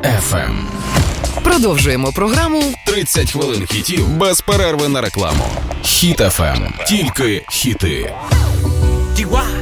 FM. Продовжуємо програму 30 хвилин хітів без перерви на рекламу. Хіт FM. Тільки хіти.